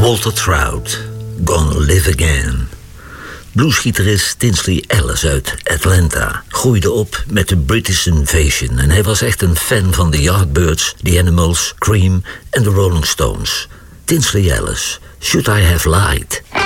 Walter Trout, Gonna Live Again. Bluesgitarist Tinsley Ellis uit Atlanta groeide op met de British Invasion en hij was echt een fan van de Yardbirds, The Animals, Cream en de Rolling Stones. Tinsley Ellis, Should I Have Lied?